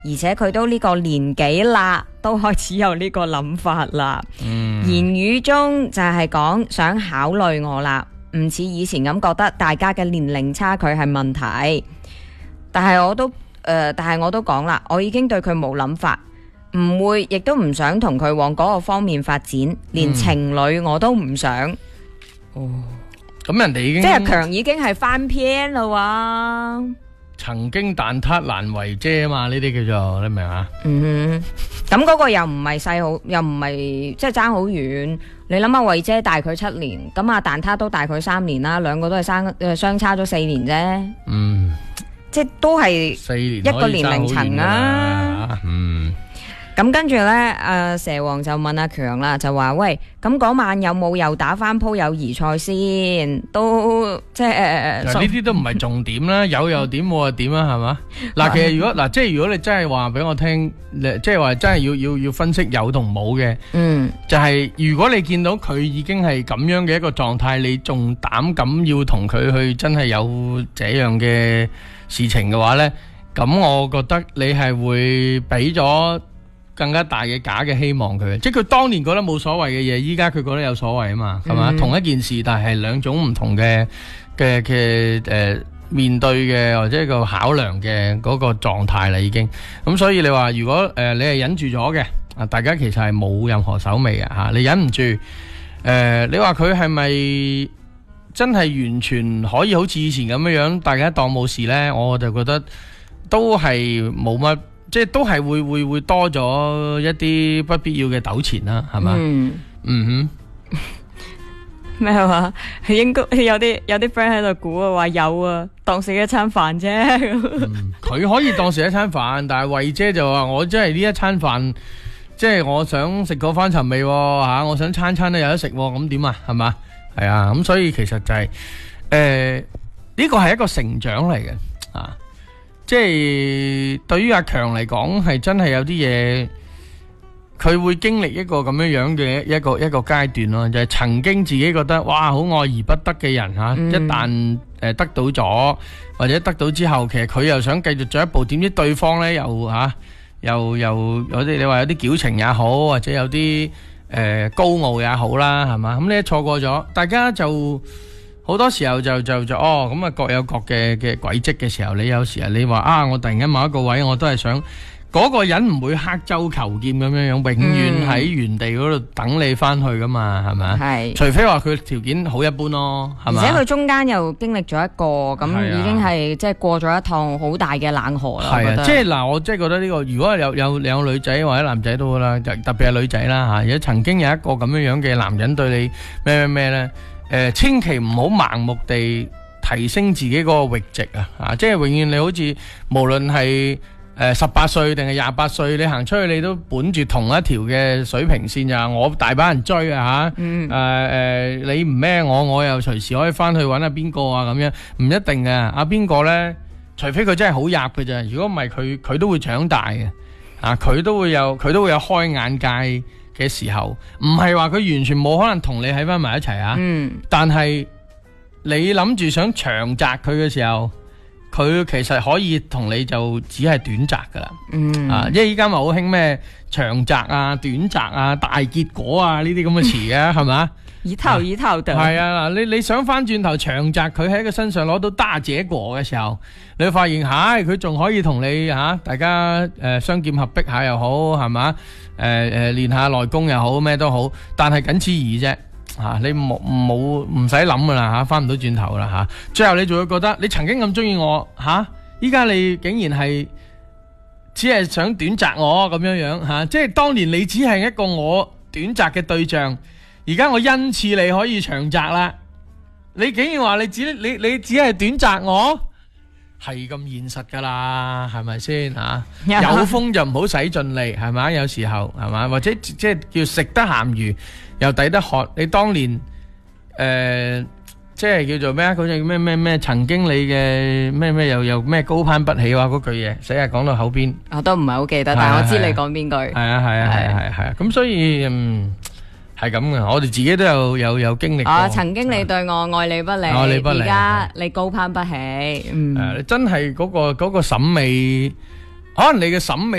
而且佢都呢個年紀啦，都開始有呢個諗法啦。言語中就係講想考慮我啦，唔似以前咁覺得大家嘅年齡差距係問題。但係我都講啦，我已經對佢冇諗法，唔會亦都唔想同佢往嗰個方面發展，連情侶我都唔想。 咁人哋已經即係強已經係翻篇啦喎。 曾經蛋撻難為遮啊嘛，呢啲叫做你明啊？ 咁嗰個又唔係細好，又唔係即係爭好遠。你諗下，慧姐大佢7年，咁啊蛋撻都大佢3年啦，兩個都係相差咗4年啫。即係都係 4年一個年齡層啊。咁跟住呢，蛇王就問阿強啦，就話喂，咁嗰晚有冇又打翻鋪友誼賽先？都即係呢啲都唔係重點啦，有又點，冇又點啊，係嘛？嗱，其實如果即係如果你真係話俾我聽，即係話真係要分析有同冇嘅，就係如果你見到佢已經係咁樣嘅一個狀態，你仲膽敢要同佢去真係有這樣嘅事情嘅話呢，咁我覺得你係會俾咗更加大嘅假嘅希望佢，即係佢當年覺得冇所謂嘅嘢，依家佢覺得有所謂啊嘛，係嘛？同一件事，但係兩種唔同嘅面對嘅或者個考量嘅嗰個狀態啦，已經咁，所以你話如果你係忍住咗嘅，大家其實係冇任何手尾嘅吓，你忍唔住，你話佢係咪真係完全可以好似以前咁樣大家當冇事呢？我就覺得都係冇乜。即係都係會多咗一啲不必要嘅糾纏啦，係嘛？ 咩話？應該有啲 friend 喺度估啊，話有啊，當食一餐飯啫。 佢可以當食一餐飯，但係慧姐就話我真係呢一餐飯，即係我想食過翻尋味吓，我想餐餐都有得食，咁點啊？係嘛？係啊，咁所以其實就係呢個係一個成長嚟嘅啊。即係對於阿強嚟講，係真係有啲嘢，佢會經歷一個咁樣嘅一個階段咯，就係曾經自己覺得哇好愛而不得嘅人吓，一旦得到咗或者得到之後，其實佢又想繼續進一步，點知對方呢又有啲你話有啲矯情也好，或者有啲高傲也好啦，係嘛？咁你一錯過咗，大家就。好多時候就咁啊，各有各嘅軌跡嘅時候，你有時你話我突然間某一個位，我都係想嗰個人唔會刻舟求劍咁樣樣，永遠喺原地嗰度等你翻去噶嘛，係咪？係，除非話佢條件好一般咯，係咪？而且佢中間又經歷咗一個咁，已經係即係過咗一趟好大嘅冷河啦。係啊，即係嗱，我即係覺得呢個，如果有女仔或者男仔都好啦，特別係女仔啦吓，如果曾經有一個咁樣樣嘅男人對你咩咧？千祈唔好盲目地提升自己嗰個閾值啊！即係永遠你好似無論係18歲定係28歲，你行出去你都本住同一條嘅水平線就我大把人追啊吓！你唔孭我又隨時可以翻去揾下邊個啊咁樣，唔一定嘅。阿邊個呢？除非佢真係好入嘅啫，如果唔係佢都會長大嘅啊！佢都會有開眼界嘅時候，唔係話佢完全冇可能同你喺翻埋一齊啊！但係你諗住想長擇佢嘅時候，佢其實可以同你就只係短擇噶啦。因為依家咪好興咩長擇啊、短擇啊、大結果啊呢啲咁嘅詞嘅係嘛？一套的係啊！你想翻轉頭長擇佢喺佢身上攞到大結果嘅時候，你會發現佢仲可以同你大家雙劍合璧下又好係嘛？練下內功又好咩都好，但係僅此而已啫。你唔使諗噶啦，翻唔到轉頭啦。最後你就會覺得你曾經咁中意我依家你竟然係只係想短擇我咁樣即係當年你只係一個我短擇嘅對象，而家我因此你可以長擇啦。你竟然話你只係短擇我，係咁現實噶啦，係咪先有風就唔好使盡力，係咪？有時候係嘛，或者即係叫食得鹹魚又抵得渴。你當年即係叫做咩嗰隻咩曾經你嘅咩又咩高攀不起話嗰句嘢，成日講到口邊，我都唔係好記得，但係我知你講邊句。係啊，咁所以係咁嘅，我哋自己都有經歷過。曾經你對我愛理不理，而家你高攀不起。真係嗰個審美可能你嘅審美